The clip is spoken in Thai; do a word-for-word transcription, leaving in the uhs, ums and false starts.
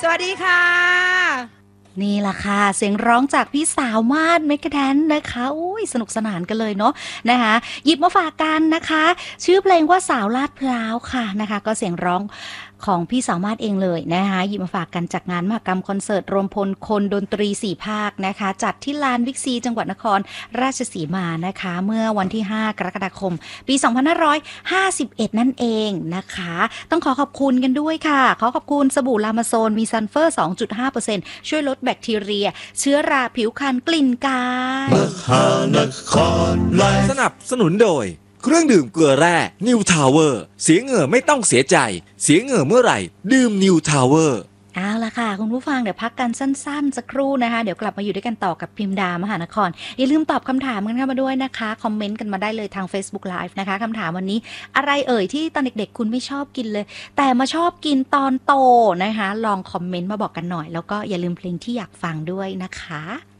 วัสดีค่ะนี่แหละค่ะเสียงร้องจากพี่สาวมาดเมกะแดนนะคะอุ้ยสนุกสนานกันเลยเนาะนะคะหยิบมาฝากกันนะคะชื่อเพลงว่าสาวลาดพร้าวค่ะนะคะก็เสียงร้องของพี่สาวมาดเองเลยนะคะหยิบมาฝากกันจากงานมหกรรมคอนเสิร์ตรวมพลคนดนตรีสี่ภาคนะคะจัดที่ลานวิกซีจังหวัดนครราชสีมานะคะเมื่อวันที่ห้ากรกฎาคมปีสองพันห้าร้อยห้าสิบเอ็ดนั่นเองนะคะต้องขอขอบคุณกันด้วยค่ะขอขอบคุณสบู่ลามาโซนมีซัลเฟอร์ สองจุดห้าเปอร์เซ็นต์ ช่วยลดแบคทีเรียเชื้อราผิวคันกลิ่นกายมหานครสนับสนุนโดยเครื่องดื่มเกลือแร่นิวทาวเวอร์เสียเหงื่อไม่ต้องเสียใจเสียเหงื่อเมื่อไหร่ดื่มนิวทาวเวอร์เอาละค่ะคุณผู้ฟังเดี๋ยวพักกันสั้นๆสักครู่นะคะเดี๋ยวกลับมาอยู่ด้วยกันต่อกับพิมดามหานครอย่าลืมตอบคำถามกันเข้ามาด้วยนะคะคอมเมนต์กันมาได้เลยทาง Facebook Live นะคะคำถามวันนี้อะไรเอ่ยที่ตอนเด็กๆคุณไม่ชอบกินเลยแต่มาชอบกินตอนโตนะคะลองคอมเมนต์มาบอกกันหน่อยแล้วก็อย่าลืมเพลงที่อยากฟังด้วยนะคะ